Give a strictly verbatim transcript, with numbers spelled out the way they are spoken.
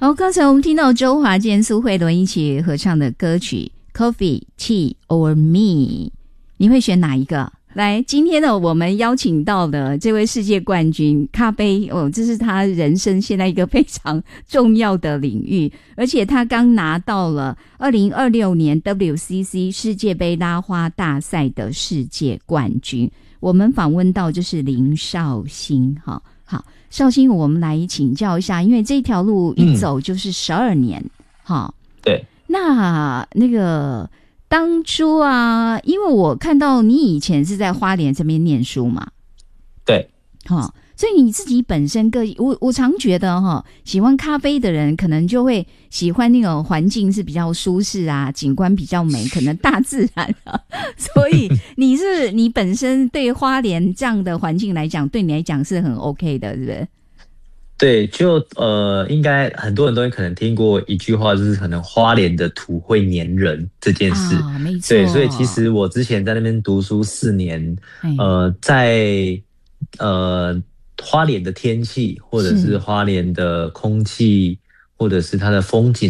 好，刚才我们听到周华健、苏慧伦一起合唱的歌曲 Coffee, Tea or Me， 你会选哪一个？来，今天呢，我们邀请到的这位世界冠军咖啡哦，这是他人生现在一个非常重要的领域，而且他刚拿到了二零二六年 W C C 世界杯拉花大赛的世界冠军。我们访问到就是林绍兴，哈，好，绍兴，我们来请教一下，因为这条路一走就是十二年，哈、嗯， 对， 那那个。当初啊，因为我看到你以前是在花莲这边念书嘛， 对， 哦，所以你自己本身个我我常觉得哈、哦，喜欢咖啡的人可能就会喜欢那种环境是比较舒适啊，景观比较美，可能大自然啊，所以你是你本身对花莲这样的环境来讲，对你来讲是很 OK 的，是不是？ 对，就呃，应该很多人都可能听过一句话，就是可能花莲的土会黏人这件事。 啊，没错。 对，所以其实我之前在那边读书四年，呃，在呃花莲的天气，或者是花莲的空气，或者是它的风景。